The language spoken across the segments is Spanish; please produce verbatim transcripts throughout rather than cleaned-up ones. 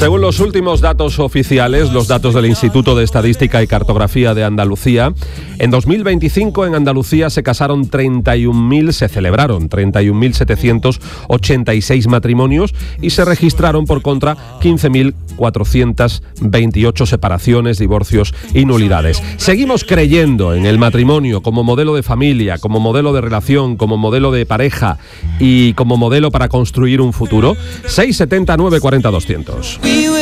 Según los últimos datos oficiales, los datos del Instituto de Estadística y Cartografía de Andalucía, en dos mil veinticinco en Andalucía se casaron treinta y un mil, se celebraron treinta y un mil setecientos ochenta y seis matrimonios y se registraron por contra quince mil cuatrocientos veintiocho separaciones, divorcios y nulidades. Seguimos creyendo en el matrimonio como modelo de familia, como modelo de relación, como modelo de pareja y como modelo para construir un futuro. seis setenta nueve cuarenta doscientos.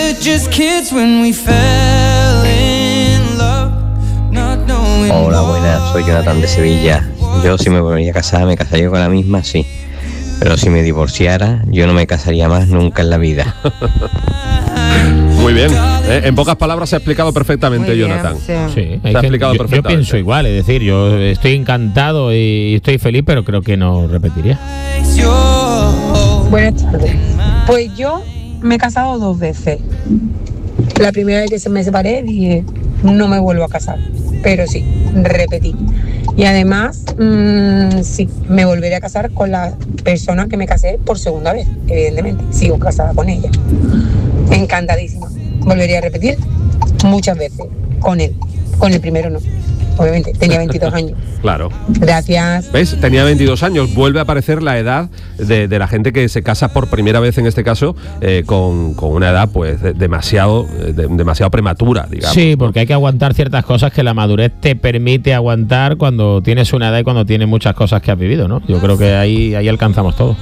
Hola, buenas, soy Jonathan de Sevilla. Yo si me volvería a casar, me casaría con la misma, sí. Pero si me divorciara, yo no me casaría más nunca en la vida. Muy bien, ¿eh? En pocas palabras se ha explicado perfectamente, bien, Jonathan. Sí, sí se ha explicado yo, perfectamente. Yo pienso igual, es decir, yo estoy encantado y estoy feliz, pero creo que no repetiría. Buenas tardes. Pues yo me he casado dos veces. La primera vez que se me separé dije, no me vuelvo a casar. Pero sí, repetí. Y además, mmm, sí, me volveré a casar con la persona que me casé por segunda vez, evidentemente. Sigo casada con ella. Encantadísima. Volvería a repetir muchas veces con él. Con el primero no. Obviamente, tenía veintidós años. Claro. Gracias. ¿Ves? Tenía veintidós años. Vuelve a aparecer la edad de, de la gente que se casa por primera vez, en este caso, eh, con, con una edad pues de, demasiado, de, demasiado prematura, digamos. Sí, porque hay que aguantar ciertas cosas que la madurez te permite aguantar cuando tienes una edad y cuando tienes muchas cosas que has vivido, ¿no? Yo creo que ahí, ahí alcanzamos todo.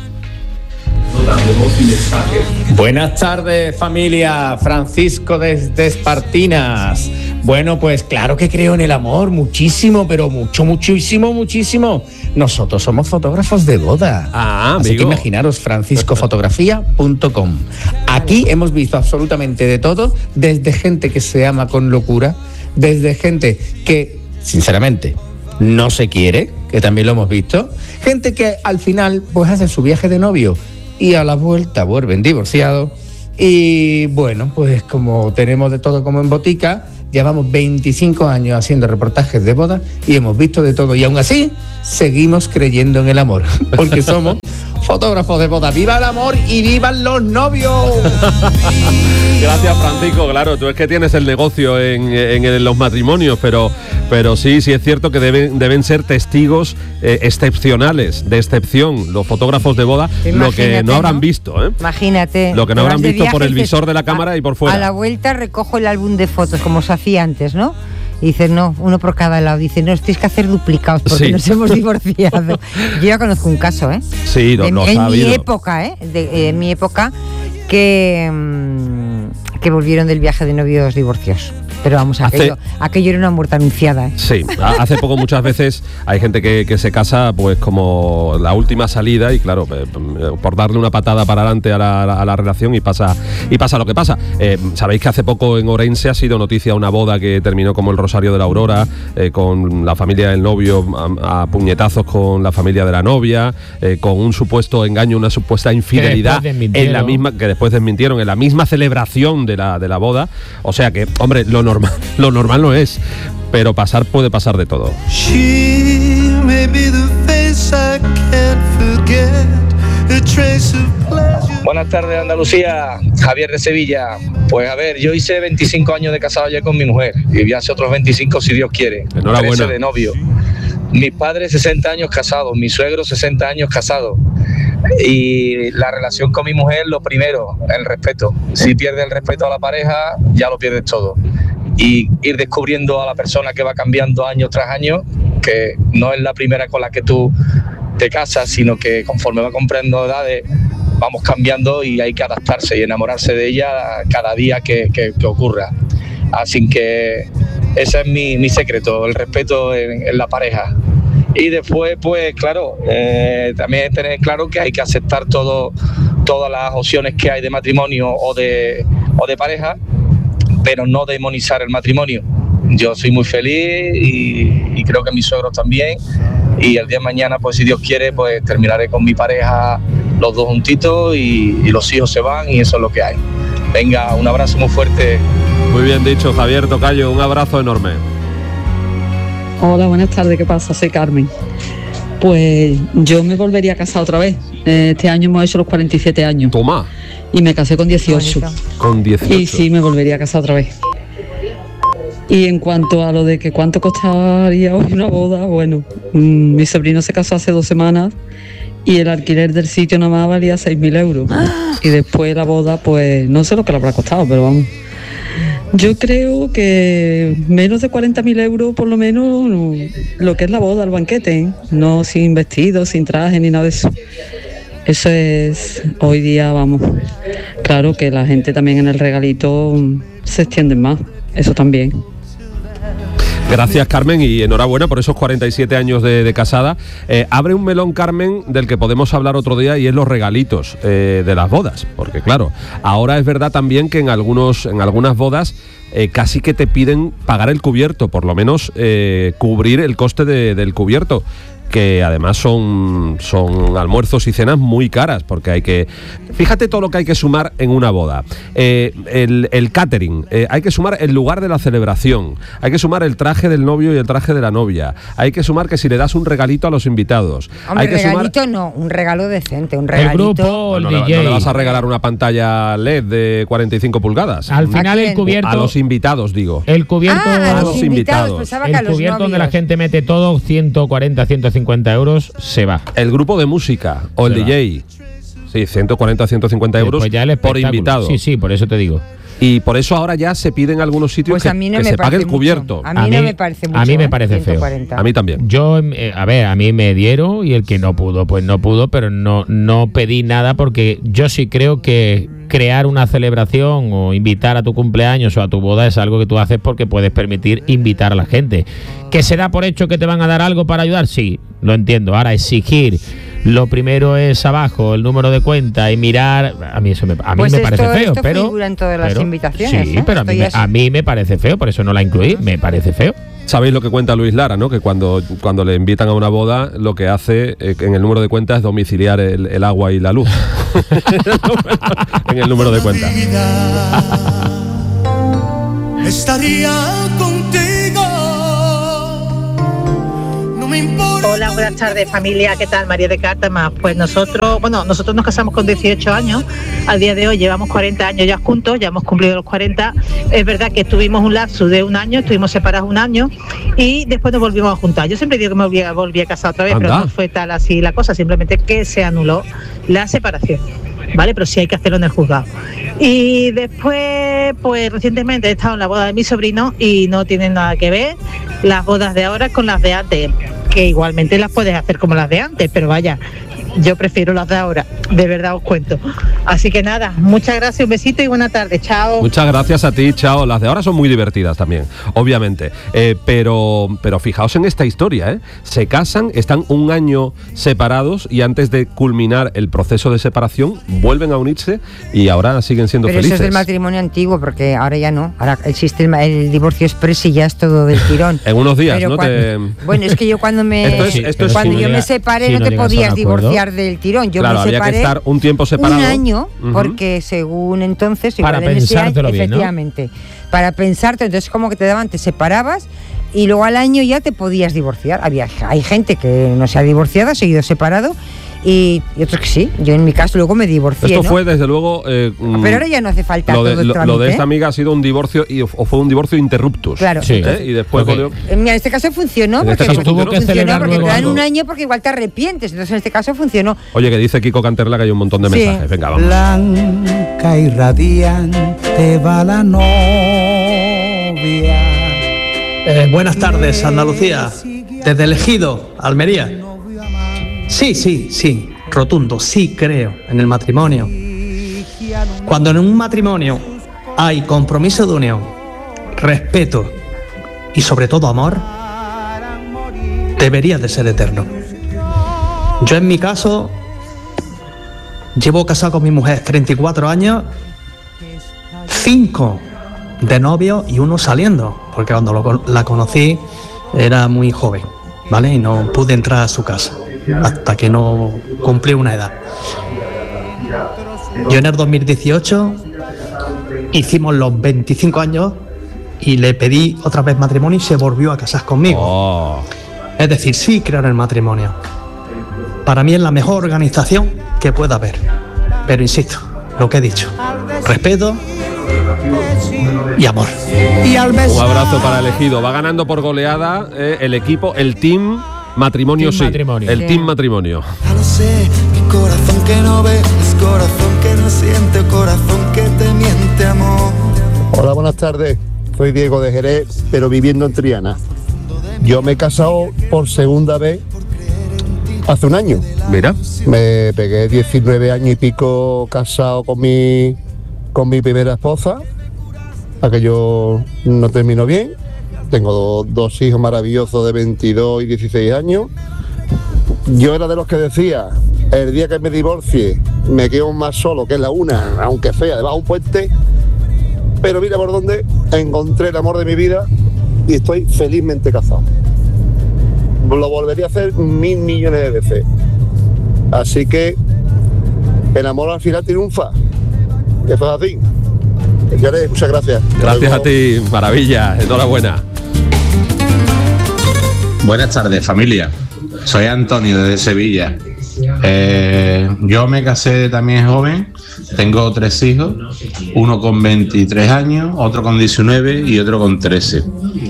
Buenas tardes, familia. Francisco desde Espartinas. Bueno, pues claro que creo en el amor, muchísimo, pero mucho, muchísimo, muchísimo. Nosotros somos fotógrafos de boda. Ah, Así amigo. que imaginaros, francisco fotografía punto com. Aquí hemos visto absolutamente de todo, desde gente que se ama con locura, desde gente que, sinceramente, no se quiere, que también lo hemos visto, gente que al final pues hace su viaje de novio y a la vuelta vuelven divorciados. Y bueno, pues como tenemos de todo como en botica, llevamos veinticinco años haciendo reportajes de boda y hemos visto de todo. Y aún así, seguimos creyendo en el amor, porque somos fotógrafos de boda. ¡Viva el amor y vivan los novios! Gracias, Francisco. Claro, tú es que tienes el negocio en, en, en los matrimonios, pero, pero sí, sí es cierto que deben, deben ser testigos eh, excepcionales, de excepción, los fotógrafos de boda, imagínate, lo que no habrán ¿no? visto, ¿eh? Imagínate. Lo que no habrán visto por el visor de la cámara a, y por fuera. A la vuelta recojo el álbum de fotos, como se hacía antes, ¿no? Y dices, no, uno por cada lado. Dice, no, tienes que hacer duplicados porque sí. nos hemos divorciado. Yo ya conozco un caso, ¿eh? Sí, no, de, no En ha mi habido. época, ¿eh? De, eh, en mi época, que, mmm, que volvieron del viaje de novios divorcios. Pero vamos, aquello, hace, aquello era una muerte anunciada, ¿eh? Sí, hace poco muchas veces hay gente que, que se casa pues como la última salida y claro, eh, por darle una patada para adelante a la, a la relación y pasa y pasa lo que pasa. Eh, Sabéis que hace poco en Orense ha sido noticia una boda que terminó como el Rosario de la Aurora, eh, con la familia del novio a, a puñetazos con la familia de la novia, eh, con un supuesto engaño, una supuesta infidelidad en la misma, que después desmintieron en la misma celebración de la, de la boda. O sea que, hombre, lo normal, lo normal no es, pero pasar puede pasar de todo. Buenas tardes, Andalucía. Javier de Sevilla. Pues a ver, yo hice veinticinco años de casado ya con mi mujer y voy a hacer otros veinticinco si Dios quiere. Enhorabuena. de novio. Mis padres sesenta años casados, mis suegros sesenta años casados. Y la relación con mi mujer, lo primero, el respeto. Si pierdes el respeto a la pareja, ya lo pierdes todo. Y ir descubriendo a la persona que va cambiando año tras año, que no es la primera con la que tú te casas, sino que conforme va comprando edades, vamos cambiando y hay que adaptarse y enamorarse de ella cada día que, que, que ocurra. Así que ese es mi, mi secreto, el respeto en, en la pareja. Y después, pues claro, eh, también tener claro que hay que aceptar todo, todas las opciones que hay de matrimonio o de, o de pareja, pero no demonizar el matrimonio. Yo soy muy feliz y, y creo que mis suegros también. Y el día de mañana, pues si Dios quiere, pues terminaré con mi pareja los dos juntitos y, y los hijos se van y eso es lo que hay. Venga, un abrazo muy fuerte. Muy bien dicho, Javier Tocayo, un abrazo enorme. Hola, buenas tardes, ¿qué pasa? Soy Carmen. Pues yo me volvería a casar otra vez. Este año hemos hecho los cuarenta y siete años. Toma. y me casé con dieciocho. Con dieciocho. Y sí, me volvería a casar otra vez. Y en cuanto a lo de que cuánto costaría hoy una boda, bueno, mmm, mi sobrino se casó hace dos semanas y el alquiler del sitio nada más valía seis mil euros. Y después la boda, pues no sé lo que le habrá costado, pero vamos. Yo creo que menos de cuarenta mil euros por lo menos no, lo que es la boda, el banquete, ¿eh? No sin vestido, sin traje ni nada de eso. Eso es hoy día, vamos. Claro que la gente también en el regalito se extiende más, eso también. Gracias, Carmen, y enhorabuena por esos cuarenta y siete años de, de casada. Eh, abre un melón, Carmen, del que podemos hablar otro día, y es los regalitos eh, de las bodas. Porque claro, ahora es verdad también que en, algunos, en algunas bodas eh, casi que te piden pagar el cubierto, por lo menos eh, cubrir el coste de, del cubierto, que además son, son almuerzos y cenas muy caras, porque hay que... Fíjate todo lo que hay que sumar en una boda. Eh, el, el catering, eh, hay que sumar el lugar de la celebración, hay que sumar el traje del novio y el traje de la novia, hay que sumar que si le das un regalito a los invitados... Hombre, hay que regalito sumar... no, un regalo decente, un regalito... El grupo, el no, D J. Le, no le vas a regalar una pantalla L E D de cuarenta y cinco pulgadas. Al final el cubierto... A los invitados, digo. El cubierto... Ah, a los invitados. Pensaba el que a los cubierto donde novios. la gente mete todo, ciento cuarenta, ciento cincuenta euros, se va. El grupo de música o el Se D J. Sí, ciento cuarenta, ciento cincuenta euros Pues ya el por espectáculo. invitado. Sí, sí, por eso te digo. Y por eso ahora ya se pide en algunos sitios Pues que, a mí no que me se pague parece el cubierto. mucho. A mí, A no mí- me parece mucho. a mí me ¿eh? parece feo. ciento cuarenta. A mí también. Yo, eh, a ver, a mí me dieron y el que no pudo, pues no pudo, pero no, no pedí nada porque yo sí creo que crear una celebración o invitar a tu cumpleaños o a tu boda es algo que tú haces porque puedes permitir invitar a la gente. ¿Que se da por hecho que te van a dar algo para ayudar? Sí, lo entiendo. Ahora, exigir lo primero es abajo, el número de cuenta y mirar, a mí eso me, a mí Pues me esto- parece feo, esto pero... figura en todas las pero- invitaciones, Sí, ¿eh? pero a mí, Esto me, ya es- a mí me parece feo, por eso no la incluí, me parece feo. Sabéis lo que cuenta Luis Lara, ¿no? Que cuando, cuando le invitan a una boda, lo que hace eh, en el número de cuenta es domiciliar el, el agua y la luz. En el número de cuenta. Estaría contigo. No me importa. Hola, buenas tardes familia, ¿qué tal? María de Cártama. Pues nosotros, bueno, nosotros nos casamos con dieciocho años, al día de hoy llevamos cuarenta años ya juntos, ya hemos cumplido los cuarenta, es verdad que tuvimos un lapsus de un año, estuvimos separados un año y después nos volvimos a juntar. Yo siempre digo que me volví a, volví a casar otra vez, Anda. pero no fue tal así la cosa, simplemente que se anuló la separación. ¿Vale? Pero sí hay que hacerlo en el juzgado. Y después, pues recientemente he estado en la boda de mi sobrino y no tienen nada que ver las bodas de ahora con las de antes, que igualmente las puedes hacer como las de antes, pero vaya, yo prefiero las de ahora, de verdad os cuento. Así que nada, muchas gracias, un besito y buena tarde, chao. Muchas gracias a ti, chao. Las de ahora son muy divertidas también, obviamente. Eh, pero, pero fijaos en esta historia, ¿eh? Se casan, están un año separados y antes de culminar el proceso de separación vuelven a unirse y ahora siguen siendo Pero felices. eso es del matrimonio antiguo, porque ahora ya no. Ahora existe el, el divorcio express y ya es todo del tirón. En unos días, Pero ¿no? cuando- Te- Bueno, es que yo cuando me Esto es- esto es cuando si yo no me llega- separé si no no te llegas a un podías acuerdo. divorciar del tirón. Yo Claro, me había separé que estar un tiempo separado. un año, Ujú. porque según entonces Para igual en ese año, pensártelo bien, ¿no? efectivamente, para pensarte, entonces como que te daban, te separabas y luego al año ya te podías divorciar. Había hay gente que no se ha divorciado, ha seguido separado y, y otros que sí. Yo en mi caso luego me divorcié, Esto ¿no? fue desde luego. eh, mm, Pero ahora ya no hace falta lo de, todo el lo- trámite, lo de esta ¿eh? amiga ha sido un divorcio y, o fue un divorcio interruptus. Claro. Sí. ¿Eh? Y después Ok. volvió- Eh, Mira, en este caso funcionó En porque este caso tuvo funcionó. que celebrar porque luego te dan algo. un año porque igual te arrepientes. Entonces en este caso funcionó. Oye, que dice Kiko Canterla que hay un montón de Sí. mensajes. Venga, vamos. Blanca y radiante va la novia. Eh, buenas tardes, Andalucía. Desde El Ejido, Almería. Sí, sí, sí, rotundo, sí creo en el matrimonio. Cuando en un matrimonio hay compromiso de unión, respeto y sobre todo amor, debería de ser eterno. Yo en mi caso llevo casado con mi mujer treinta y cuatro años, cinco de novio y uno saliendo, porque cuando lo- la conocí era muy joven, ¿vale? Y no pude entrar a su casa hasta que no cumplí una edad. Yo en el dos mil dieciocho hicimos los veinticinco años y le pedí otra vez matrimonio y se volvió a casar conmigo. Oh. Es decir, sí creo en el matrimonio. Para mí es la mejor organización que pueda haber. Pero insisto, lo que he dicho. Respeto y amor. Un abrazo para Elegido. Va ganando por goleada eh, el equipo, el team matrimonio, Team sí. matrimonio. El Sí. team matrimonio. Ya lo sé, mi corazón que no ve, es corazón que no siente, corazón que te miente, amor. Hola, buenas tardes. Soy Diego de Jerez, pero viviendo en Triana. Yo me he casado por segunda vez hace un año. Mira. Me pegué diecinueve años y pico casado con mi, con mi primera esposa. Aquello no terminó bien. Tengo do, dos hijos maravillosos de veintidós y dieciséis años. Yo era de los que decía, el día que me divorcie me quedo más solo que la una, aunque fea, debajo de un puente. Pero mira por dónde encontré el amor de mi vida y estoy felizmente casado. Lo volvería a hacer mil millones de veces. Así que el amor al final triunfa. Eso es así. Señores, muchas gracias. Gracias a ti, maravilla, enhorabuena. Buenas tardes, familia. Soy Antonio desde Sevilla. Eh, yo me casé también joven, tengo tres hijos, uno con veintitrés años, otro con diecinueve y otro con trece.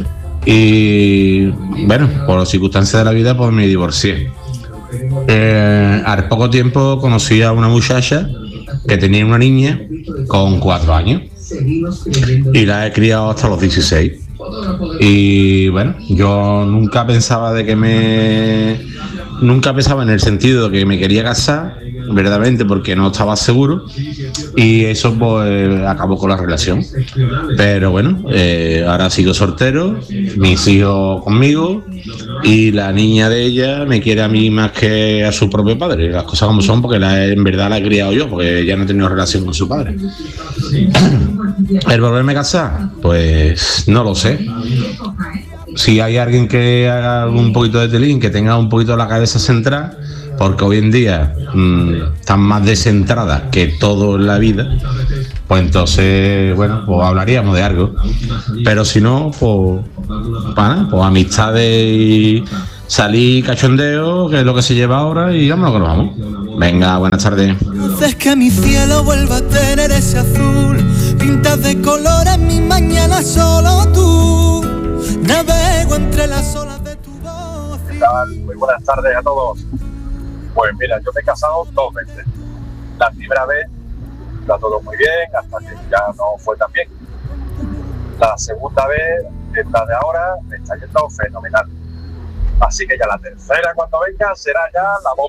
Y bueno, por circunstancias de la vida pues me divorcié. Eh, al poco tiempo conocí a una muchacha que tenía una niña con cuatro años y la he criado hasta los dieciséis. Y bueno, yo nunca pensaba de que me... Nunca pensaba en el sentido de que me quería casar, verdaderamente, porque no estaba seguro. Y eso pues acabó con la relación. Pero bueno, eh, ahora sigo soltero, mis hijos conmigo, y la niña de ella me quiere a mí más que a su propio padre. Las cosas como son, porque la, en verdad la he criado yo, porque ella no ha tenido relación con su padre. ¿El volverme a casar? Pues no lo sé. Si hay alguien que haga un poquito de telín, que tenga un poquito la cabeza centrada, porque hoy en día mmm, están más descentradas que todo en la vida, pues entonces, bueno, pues hablaríamos de algo. Pero si no, pues, bueno, pues amistades y salir cachondeo, que es lo que se lleva ahora, y vámonos que nos vamos. Venga, buenas tardes. Es que mi cielo vuelva a tener ese azul, pintas de colores mi mañana solo tú. Navego entre las olas de tu voz. ¿Qué tal? Muy buenas tardes a todos. Pues mira, yo me he casado dos veces. La primera vez iba todo muy bien, hasta que ya no fue tan bien. La segunda vez, esta de ahora, me está yendo fenomenal. Así que ya la tercera, cuando venga, será ya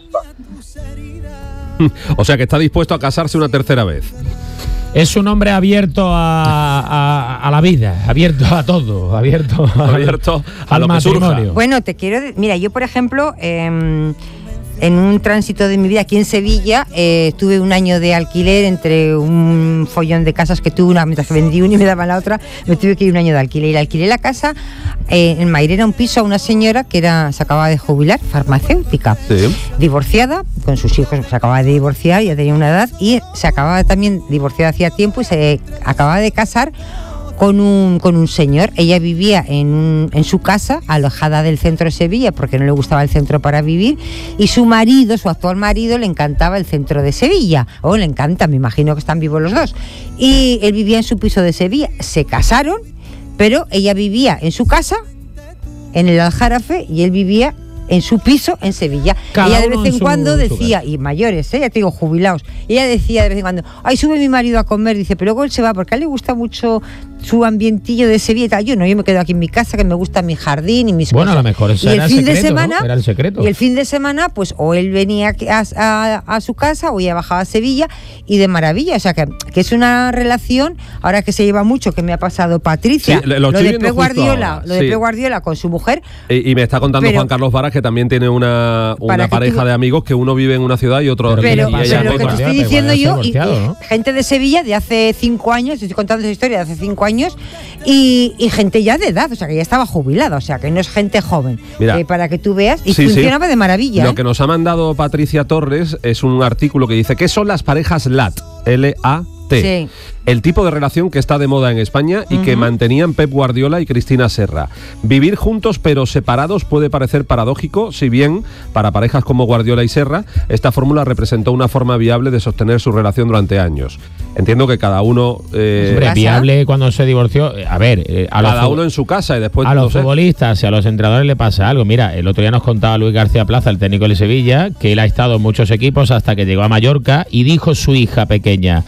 la bomba. O sea que está dispuesto a casarse una tercera vez. Es un hombre abierto a, a, a la vida, abierto a todo, abierto, abierto a al lo que matrimonio. surja. Bueno, te quiero... de- Mira, yo, por ejemplo, eh, en un tránsito de mi vida aquí en Sevilla, eh, tuve un año de alquiler entre un follón de casas que tuve, una mientras que vendí una y me daban la otra, me tuve que ir un año de alquiler. Y alquilé la casa eh, en Mairena, un piso a una señora que era se acababa de jubilar, farmacéutica, Sí. divorciada, con sus hijos, se acababa de divorciar, ya tenía una edad, y se acababa también divorciada hacía tiempo y se acababa de casar con un, con un señor. Ella vivía en, un- en su casa, alojada del centro de Sevilla, porque no le gustaba el centro para vivir, y su marido, su actual marido, le encantaba el centro de Sevilla, o le encanta, me imagino que están vivos los dos, y él vivía en su piso de Sevilla. Se casaron, pero ella vivía en su casa, en el Aljarafe, y él vivía en su piso en Sevilla. Cada Ella de uno vez en en su- cuando en su decía, y mayores, ¿eh? Ya te digo, jubilados, y ella decía de vez en cuando, ay, sube mi marido a comer, dice, pero luego él se va, porque a él le gusta mucho su ambientillo de Sevilla y tal. Yo no, yo me quedo aquí en mi casa, que me gusta mi jardín y mis Bueno, cosas. a lo mejor ese y el era el fin secreto, de semana, ¿no? Era el secreto. Y el fin de semana, pues o él venía aquí a, a- a su casa o ella bajaba a Sevilla, y de maravilla. O sea, que, que es una relación, ahora que se lleva mucho, que me ha pasado Patricia, Sí, lo lo, estoy de viendo Pep justo Guardiola, ahora, lo de sí. Pep Guardiola con su mujer. Y, y me está contando Pero- Juan Carlos Varas que también tiene una, Para una que pareja tú- de amigos, que uno vive en una ciudad y otro Pero, y ella pero en lo que te otra. estoy diciendo yo, y, divorciado, y ¿no? gente de Sevilla de hace cinco años, estoy contando esa historia de hace cinco años, y, y gente ya de edad, o sea, que ya estaba jubilada, o sea, que no es gente joven. Mira. Eh, para que tú veas, y Sí, sí. funcionaba de maravilla. Lo ¿eh? que nos ha mandado Patricia Torres es un artículo que dice ¿qué son las parejas L A T? L A T. T. Sí. El tipo de relación que está de moda en España y uh-huh. que mantenían Pep Guardiola y Cristina Serra. Vivir juntos pero separados puede parecer paradójico, si bien para parejas como Guardiola y Serra, esta fórmula representó una forma viable de sostener su relación durante años. Entiendo que cada uno... Eh, Hombre, viable cuando se divorció... A ver... Eh, a cada uno en su casa y después... A los no futbolistas sé. y a los entrenadores le pasa algo. Mira, el otro día nos contaba Luis García Plaza, el técnico de Sevilla, que él ha estado en muchos equipos hasta que llegó a Mallorca y dijo su hija pequeña: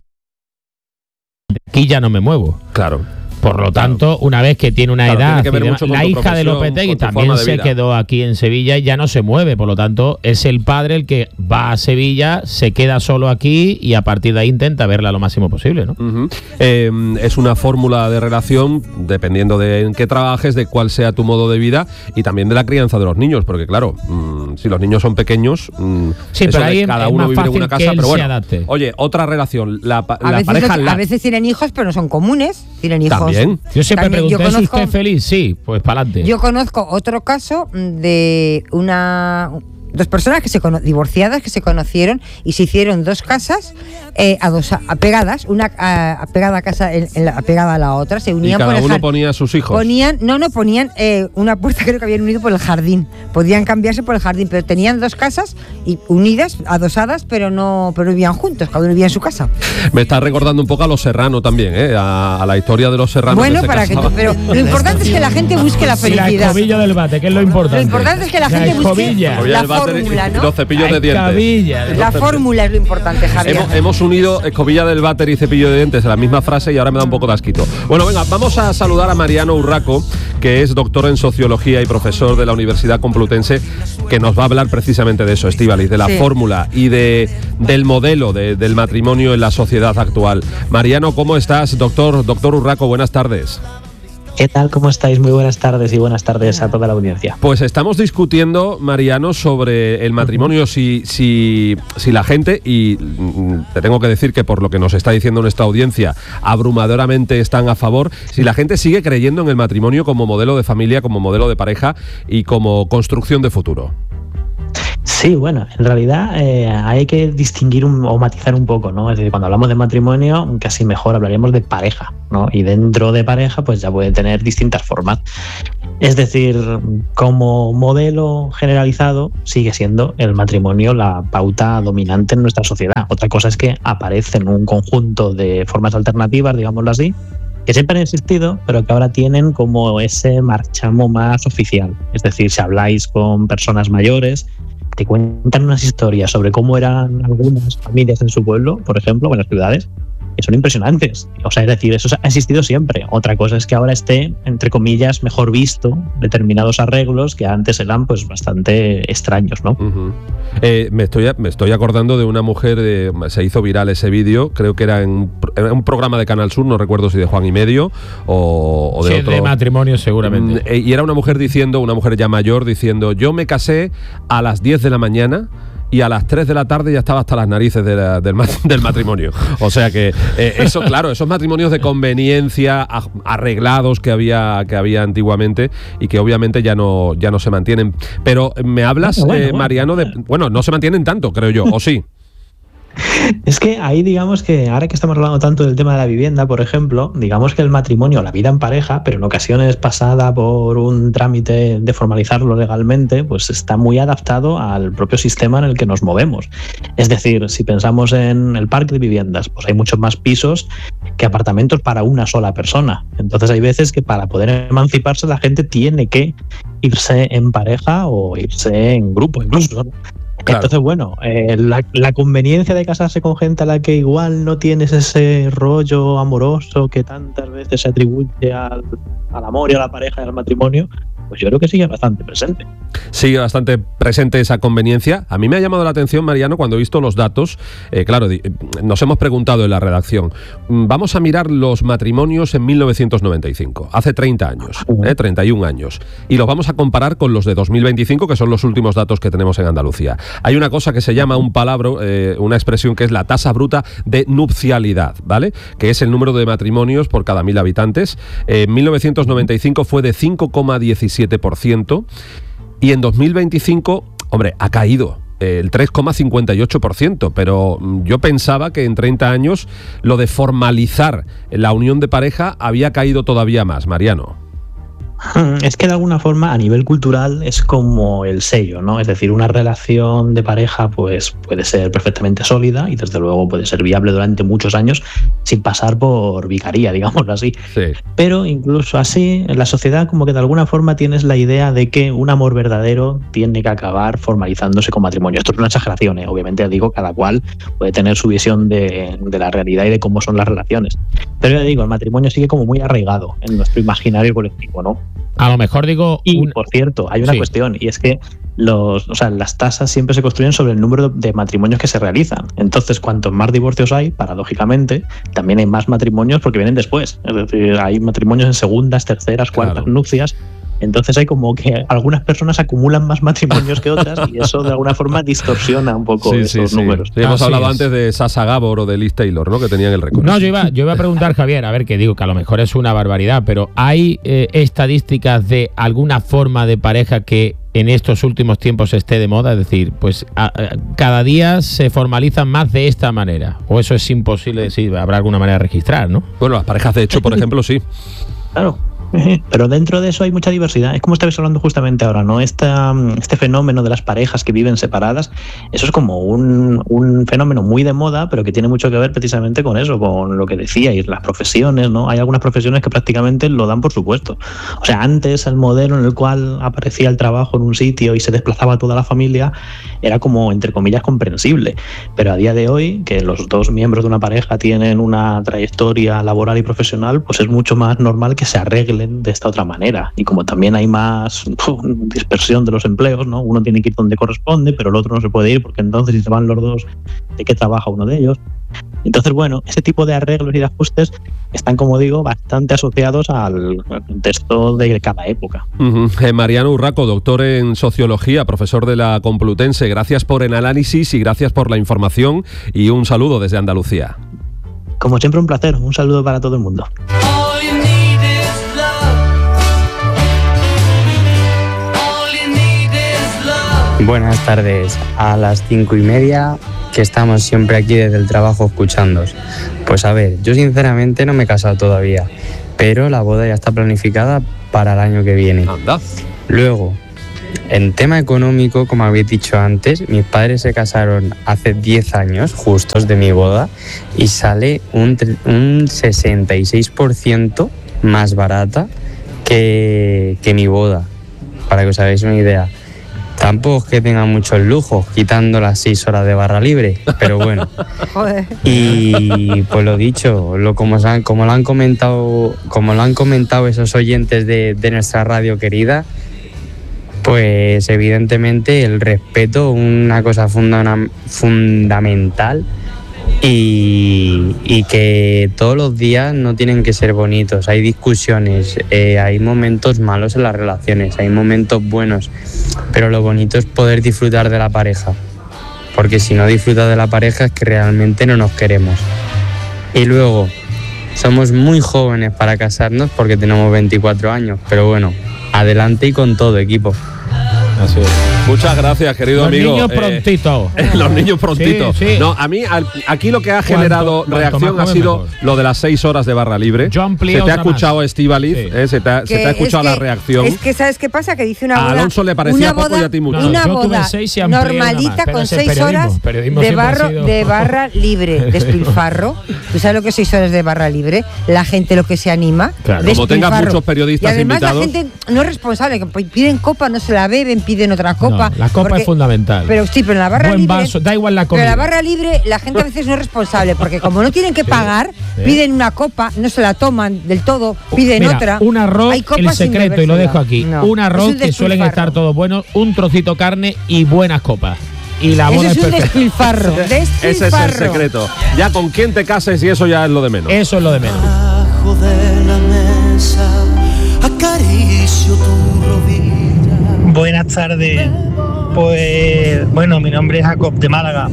aquí ya no me muevo. Claro. Por lo tanto, una vez que tiene una claro, edad, tiene que ver mucho con la tu hija de Lopetegui también se quedó aquí en Sevilla y ya no se mueve. Por lo tanto, es el padre el que va a Sevilla, se queda solo aquí y a partir de ahí intenta verla lo máximo posible, ¿no? Uh-huh. Eh, es una fórmula de relación dependiendo de en qué trabajes, de cuál sea tu modo de vida y también de la crianza de los niños, porque claro, mmm, si los niños son pequeños, mmm, sí, eso pero ahí de cada uno vivir en una casa, pero bueno. Oye, otra relación, la, a la veces pareja los, la... a veces tienen hijos, pero no son comunes. Tienen hijos. También. Yo siempre También, pregunté, yo conozco, ¿es usted feliz? Sí, pues para adelante. Yo conozco otro caso de una... dos personas que se cono- divorciadas que se conocieron y se hicieron dos casas eh, adosa- apegadas, una a, apegada a casa en, en la, apegada a la otra, se unían y cada por el uno jar- ponía a sus hijos. Ponían, no, no ponían eh, una puerta, creo que habían unido por el jardín. Podían cambiarse por el jardín, pero tenían dos casas y unidas, adosadas, pero no, pero vivían juntos, cada uno vivía en su casa. Me está recordando un poco a los Serrano también, ¿eh? A, a la historia de los Serrano. Bueno, que para que tú, pero lo importante es que la gente busque la felicidad. Y la escobilla del bate, que es lo importante. Lo importante es que la, la gente busque la fórmula, ¿no? Los cepillos de dientes. Escobilla. La fórmula es lo importante, Javier. Hemos, hemos unido escobilla del váter y cepillo de dientes en la misma frase y ahora me da un poco de asquito. Bueno, venga, vamos a saludar a Mariano Urraco, que es doctor en Sociología y profesor de la Universidad Complutense, que nos va a hablar precisamente de eso, Estíbaliz, de la sí. fórmula y de del modelo de, del matrimonio en la sociedad actual. Mariano, ¿cómo estás? Doctor, doctor Urraco, buenas tardes. ¿Qué tal? ¿Cómo estáis? Muy buenas tardes y buenas tardes a toda la audiencia. Pues estamos discutiendo, Mariano, sobre el matrimonio, si, si, si la gente, y te tengo que decir que por lo que nos está diciendo nuestra audiencia, abrumadoramente están a favor, si la gente sigue creyendo en el matrimonio como modelo de familia, como modelo de pareja y como construcción de futuro. Sí, bueno, en realidad eh, hay que distinguir un, o matizar un poco, ¿no? Es decir, cuando hablamos de matrimonio, casi mejor hablaríamos de pareja, ¿no? Y dentro de pareja, pues ya puede tener distintas formas. Es decir, como modelo generalizado, sigue siendo el matrimonio la pauta dominante en nuestra sociedad. Otra cosa es que aparecen un conjunto de formas alternativas, digámoslo así, que siempre han existido, pero que ahora tienen como ese marchamo más oficial. Es decir, si habláis con personas mayores, te cuentan unas historias sobre cómo eran algunas familias en su pueblo, por ejemplo, o en las ciudades, que son impresionantes. O sea, es decir, eso ha existido siempre. Otra cosa es que ahora esté, entre comillas, mejor visto determinados arreglos que antes eran pues bastante extraños, ¿no? Uh-huh. Eh, me, estoy, me estoy acordando de una mujer, de, se hizo viral ese vídeo, creo que era en era un programa de Canal Sur, no recuerdo si de Juan y Medio o, o de sí, otro. de matrimonio seguramente. Y era una mujer diciendo, una mujer ya mayor, diciendo, yo me casé a las diez de la mañana y a las tres de la tarde ya estaba hasta las narices de la, del, del matrimonio. O sea que eh, eso, claro, esos matrimonios de conveniencia arreglados que había, que había antiguamente y que obviamente ya no, ya no se mantienen. Pero me hablas, bueno, bueno, eh, Mariano, de, bueno, no se mantienen tanto, creo yo, ¿o sí? Es que ahí digamos que ahora que estamos hablando tanto del tema de la vivienda, por ejemplo, digamos que el matrimonio, la vida en pareja, pero en ocasiones pasada por un trámite de formalizarlo legalmente, pues está muy adaptado al propio sistema en el que nos movemos. Es decir, si pensamos en el parque de viviendas, pues hay muchos más pisos que apartamentos para una sola persona. Entonces hay veces que para poder emanciparse la gente tiene que irse en pareja o irse en grupo incluso, ¿no? Claro. Entonces, bueno, eh, la, la conveniencia de casarse con gente a la que igual no tienes ese rollo amoroso que tantas veces se atribuye al, al amor y a la pareja y al matrimonio, pues yo creo que sigue bastante presente. Sigue bastante presente esa conveniencia. A mí me ha llamado la atención, Mariano, cuando he visto los datos. Eh, claro, nos hemos preguntado en la redacción. Vamos a mirar los matrimonios en mil novecientos noventa y cinco, hace treinta años, eh, treinta y un años. Y los vamos a comparar con los de dos mil veinticinco, que son los últimos datos que tenemos en Andalucía. Hay una cosa que se llama un palabra, eh, una expresión que es la tasa bruta de nupcialidad, ¿vale? Que es el número de matrimonios por cada mil habitantes. Eh, en mil novecientos noventa y cinco fue de cinco coma diecisiete por ciento y en dos mil veinticinco, hombre, ha caído. eh, el tres coma cincuenta y ocho por ciento, pero yo pensaba que en treinta años lo de formalizar la unión de pareja había caído todavía más, Mariano. Es que de alguna forma a nivel cultural es como el sello, ¿no? Es decir, una relación de pareja pues puede ser perfectamente sólida y desde luego puede ser viable durante muchos años sin pasar por vicaría, digámoslo así. Sí. Pero incluso así, en la sociedad como que de alguna forma tienes la idea de que un amor verdadero tiene que acabar formalizándose con matrimonio. Esto es una exageración, ¿eh? Obviamente digo, cada cual puede tener su visión de, de la realidad y de cómo son las relaciones. Pero ya digo, el matrimonio sigue como muy arraigado en nuestro imaginario colectivo, ¿no? A lo mejor digo... Y, un... por cierto, hay una sí. cuestión, y es que los, o sea, las tasas siempre se construyen sobre el número de matrimonios que se realizan. Entonces, cuantos más divorcios hay, paradójicamente, también hay más matrimonios porque vienen después. Es decir, hay matrimonios en segundas, terceras, cuartas claro. nupcias. Entonces hay como que algunas personas acumulan más matrimonios que otras y eso de alguna forma distorsiona un poco sí, esos sí, números. Sí. Sí, hemos Así hablado es. antes de Sasha Gabor o de Liz Taylor, ¿no? Que tenían el récord. No, yo iba, yo iba a preguntar, Javier, a ver, que digo que a lo mejor es una barbaridad, pero ¿hay eh, estadísticas de alguna forma de pareja que en estos últimos tiempos esté de moda? Es decir, pues a, a, cada día se formalizan más de esta manera. O eso es imposible decir, habrá alguna manera de registrar, ¿no? Bueno, las parejas de hecho, por ejemplo, sí. Claro. Pero dentro de eso hay mucha diversidad. Es como estabais hablando justamente ahora, ¿no? Esta, este fenómeno de las parejas que viven separadas, eso es como un, un fenómeno muy de moda, pero que tiene mucho que ver precisamente con eso, con lo que decíais, las profesiones, ¿no? Hay algunas profesiones que prácticamente lo dan por supuesto. O sea, antes el modelo en el cual aparecía el trabajo en un sitio y se desplazaba toda la familia era como, entre comillas, comprensible. Pero a día de hoy, que los dos miembros de una pareja tienen una trayectoria laboral y profesional, pues es mucho más normal que se arreglen de esta otra manera. Y como también hay más uf, dispersión de los empleos, ¿no? Uno tiene que ir donde corresponde, pero el otro no se puede ir porque entonces si se van los dos, ¿de qué trabaja uno de ellos? Entonces, bueno, ese tipo de arreglos y de ajustes están, como digo, bastante asociados al, al contexto de cada época. Uh-huh. Eh, Mariano Urraco, doctor en Sociología, profesor de la Complutense, gracias por el análisis y gracias por la información y un saludo desde Andalucía. Como siempre, un placer. Un saludo para todo el mundo. Buenas tardes, a las cinco y media que estamos siempre aquí desde el trabajo escuchándoos. Pues a ver, yo sinceramente no me he casado todavía, pero la boda ya está planificada para el año que viene. Anda. Luego, en tema económico, como habéis dicho antes, mis padres se casaron hace diez años justos de mi boda y sale un, un sesenta y seis por ciento más barata que, que mi boda, para que os hagáis una idea. Tampoco es que tenga muchos lujos, quitando las seis horas de barra libre, pero bueno. Joder. Y pues lo dicho, lo, como, como, lo han comentado, como lo han comentado esos oyentes de, de nuestra radio querida, pues evidentemente el respeto, una cosa funda, fundamental, y, y que todos los días no tienen que ser bonitos. Hay discusiones, eh, hay momentos malos en las relaciones, hay momentos buenos, pero lo bonito es poder disfrutar de la pareja, porque si no disfrutas de la pareja es que realmente no nos queremos. Y luego, somos muy jóvenes para casarnos porque tenemos veinticuatro años, pero bueno, adelante y con todo, equipo. Así es. Muchas gracias, querido los amigo. Niños eh, prontito. los niños prontito. Sí, sí. No, a mí al, aquí lo que ha generado cuanto, reacción cuanto ha sido mejor. lo de las seis horas de barra libre. Yo amplío se te ha otra escuchado más. Estíbaliz, sí. eh, se te ha, se te ha escuchado es la que, reacción. Es que ¿sabes qué pasa? Que dice una boda. A Alonso le parecía una boda, poco y a ti mucho. Una No, boda seis y normalita con seis periodismo, horas periodismo de, siempre barro, ha sido... de barra libre, despilfarro. ¿Tú sabes lo que es seis horas de barra libre? La gente lo que se anima. Claro. Como tengas muchos periodistas y además invitados. la gente no es responsable, que piden copa, no se la beben, piden otra copa. No, la copa porque, es fundamental. Pero sí, pero en la barra Buen libre. vaso, da igual la comida. Pero en la barra libre la gente a veces no es responsable, porque como no tienen que Sí, pagar, sí. piden una copa, no se la toman del todo, piden Mira, otra. un arroz, Hay el copas sin secreto, y lo dejo aquí. bebérsela. No, un arroz es un que suelen despilfarro. estar todos buenos, un trocito carne y buenas copas. Y la Eso boda es un perfecta. despilfarro. Ese es el Despilfarro. secreto. Ya con quién te cases y eso ya es lo de menos. Eso es lo de menos. Debajo de la mesa acaricio tu rodilla. Buenas tardes. Pues bueno, mi nombre es Jacob de Málaga.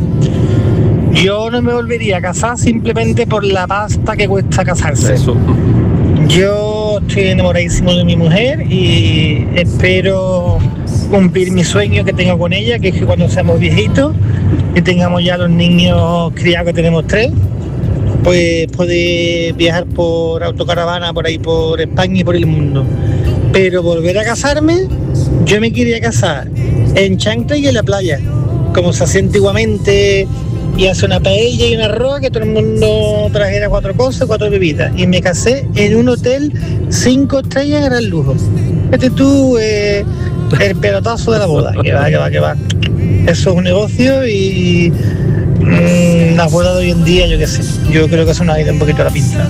Yo no me volvería a casar simplemente por la pasta que cuesta casarse. Eso. Yo estoy enamoradísimo de mi mujer y espero cumplir mi sueño que tengo con ella, que es que cuando seamos viejitos y tengamos ya los niños criados, que tenemos tres, pues poder viajar por autocaravana por ahí por España y por el mundo. Pero volver a casarme, yo me quería casar en chancla y en la playa, como se hacía antiguamente, y hace una paella y una arroz, que todo el mundo trajera cuatro cosas, cuatro bebidas, y me casé en un hotel cinco estrellas, gran lujo. Este tú, eh, el pelotazo de la boda, que va, que va, que va. Eso es un negocio y mmm, las bodas de hoy en día, yo qué sé, yo creo que eso nos ha ido un poquito a la pinta.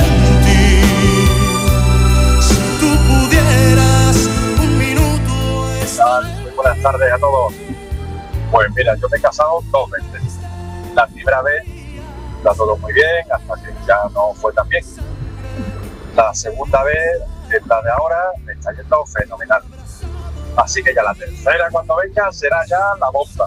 Muy buenas tardes a todos. Pues mira, yo me he casado dos veces. La primera vez está todo muy bien, hasta que ya no fue tan bien. La segunda vez, esta de ahora, me está yendo fenomenal. Así que ya la tercera, cuando venga, será ya la bomba.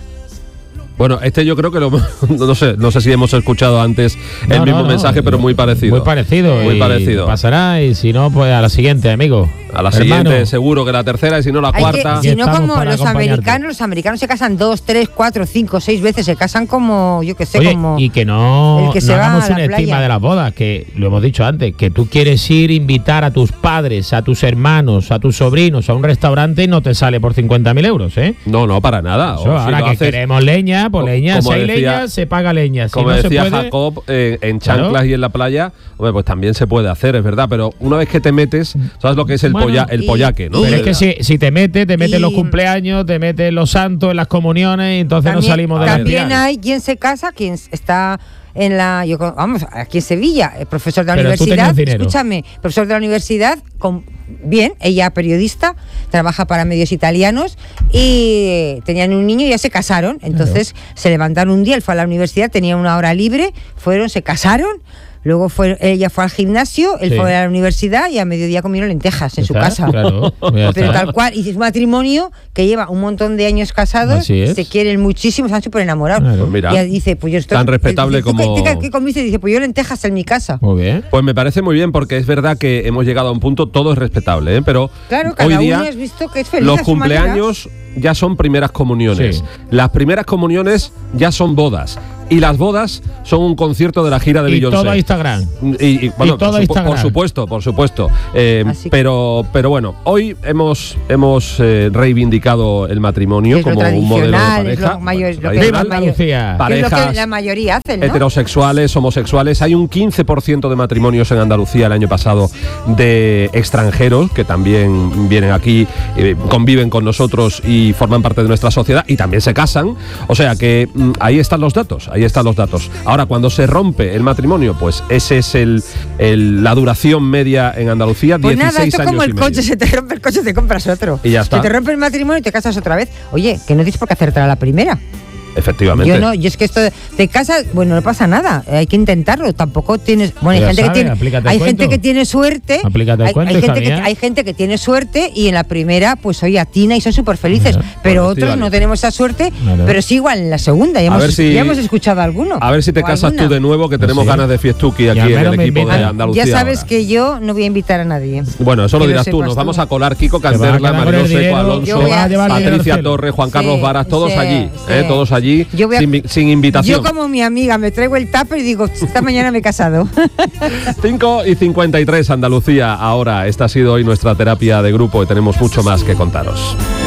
Bueno, este yo creo que lo, no sé, no sé si hemos escuchado antes el No, mismo no, no, mensaje, pero muy parecido. Muy parecido. Muy y parecido. Pasará, y si no, pues a la siguiente, amigo. A la Hermano. siguiente seguro que la tercera, y si no la Hay cuarta. que, si no, como los americanos, los americanos se casan dos, tres, cuatro, cinco, seis veces, se casan como, yo que sé, Oye, como... y que no, el que no se va hagamos a la una estima playa. de las bodas, que lo hemos dicho antes, que tú quieres ir invitar a tus padres, a tus hermanos, a tus sobrinos a un restaurante y no te sale por cincuenta mil euros, ¿eh? No, no, para nada. Eso, O si ahora lo que haces- queremos leña, pues Co- leña, como si hay decía- leña, se paga leña. Si Como no decía se puede, Jacob, eh, en chanclas Claro. y en la playa, hombre, pues también se puede hacer, es verdad, pero una vez que te metes, ¿sabes lo que es el, Bueno, polla, el y- pollaque, no? Pero es que si, si te metes, te metes en los Y- cumpleaños, te metes en los santos, en las comuniones, y entonces También, no salimos de la también espiral. hay quien se casa, quien está en la, yo con- vamos, aquí en Sevilla, el profesor de la Pero tú universidad, tenías dinero. escúchame, profesor de la universidad, con, bien, ella periodista, trabaja para medios italianos y tenían un niño y ya se casaron, entonces se levantaron un día, él fue a la universidad, tenía una hora libre, fueron, se casaron. Luego fue, ella fue al gimnasio, él Sí. fue a la universidad y a mediodía comieron lentejas en su ¿Está? casa. Claro, pues ya Pero está. tal cual, y es un matrimonio que lleva un montón de años casados, Así es. se quieren muchísimo, están súper enamorados. Claro. Pues mira, Y ella dice, pues yo estoy... tan respetable dice, ¿tú como- ¿Qué, qué, qué comiste? Dice, pues yo lentejas en mi casa. Muy bien. Pues me parece muy bien, porque es verdad que hemos llegado a un punto, todo es respetable, ¿eh? Pero Claro, cada hoy día uno has visto que es feliz los a su manera. cumpleaños ya son primeras comuniones. Sí. Las primeras comuniones ya son bodas. Y las bodas son un concierto de la gira de Y Beyoncé. todo a Instagram. Y, y, bueno, Y todo por, supu- Instagram. por supuesto, por supuesto. Eh, Así que- pero, pero bueno, hoy hemos, hemos eh, reivindicado el matrimonio Es lo como un modelo de tradicional, es pareja. lo mayor- Bueno, lo que tradicional, es la mayor- Andalucía. que es lo parejas que la mayoría hacen, ¿no? heterosexuales, homosexuales. Hay un quince por ciento de matrimonios en Andalucía el año pasado de extranjeros que también vienen aquí, eh, conviven con nosotros y forman parte de nuestra sociedad y también se casan. O sea que mm, ahí están los datos, ahí están los datos. Ahora, cuando se rompe el matrimonio, pues ese es el, el- la duración media en Andalucía, Pues dieciséis nada, esto es años como y el medio. coche, se te rompe el coche, te compras otro. Y ya está. Se te rompe el matrimonio y te casas otra vez. Oye, que no tienes por qué acertar a la primera. Efectivamente. Yo no, yo es que esto de- te casas, bueno, no pasa nada, hay que intentarlo, tampoco tienes, bueno, hay Ya gente sabes, que tiene, aplícate el hay cuento. gente que tiene suerte, Aplícate el hay, cuento, hay hija gente que, mía. hay gente que tiene suerte y en la primera, pues oye, atina y son súper felices, pero Bueno, otros Estíbaliz. no tenemos esa suerte, Claro. pero sí igual en la segunda, ya, A hemos, ver si- ya hemos escuchado alguno. A ver si te o casas alguna. tú de nuevo, que tenemos Sí. ganas de fiestuki aquí al en menos el me equipo de invitan. Andalucía. Ya sabes ahora. que yo no voy a invitar a nadie. Bueno, eso lo Que dirás tú. sepas Nos tú. vamos a colar Kiko Te vas a Canterla, quedar con Marino el Seco, dinero, Alonso, yo voy a- llevar el dinero al Patricia cielo. Torres, Juan Carlos Sí, Varas, todos sí, allí, sí. ¿eh? Todos allí, Yo voy a- sin, sin invitación. Yo como mi amiga me traigo el tupper y digo, esta mañana me he casado. cinco y cincuenta y tres, Andalucía. Ahora, esta ha sido hoy nuestra terapia de grupo y tenemos mucho más que contaros.